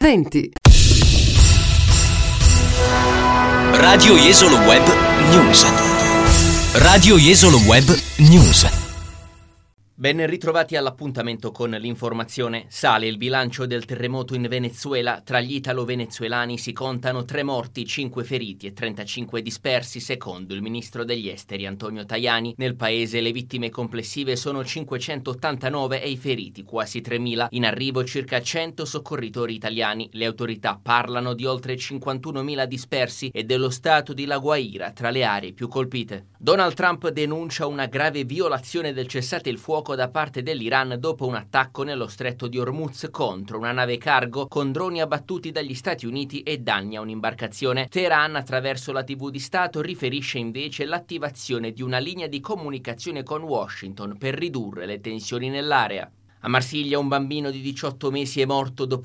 20. Radio Jesolo Web News. Radio Jesolo Web News. Ben ritrovati all'appuntamento con l'informazione. Sale il bilancio del terremoto in Venezuela. Tra gli italo-venezuelani si contano 3 morti, 5 feriti e 35 dispersi, secondo il ministro degli esteri Antonio Tajani. Nel paese le vittime complessive sono 589 e i feriti quasi 3.000. In arrivo circa 100 soccorritori italiani. Le autorità parlano di oltre 51.000 dispersi e dello stato di La Guaira tra le aree più colpite. Donald Trump denuncia una grave violazione del cessate il fuoco da parte dell'Iran dopo un attacco nello stretto di Hormuz contro una nave cargo con droni abbattuti dagli Stati Uniti e danni a un'imbarcazione. Teheran, attraverso la TV di Stato, riferisce invece l'attivazione di una linea di comunicazione con Washington per ridurre le tensioni nell'area. A Marsiglia un bambino di 18 mesi è morto dopo